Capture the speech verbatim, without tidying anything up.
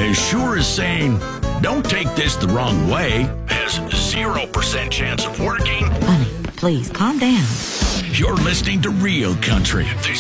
as sure as saying, "Don't take this the wrong way," has zero percent chance of working. Honey, please calm down. You're listening to Real Country.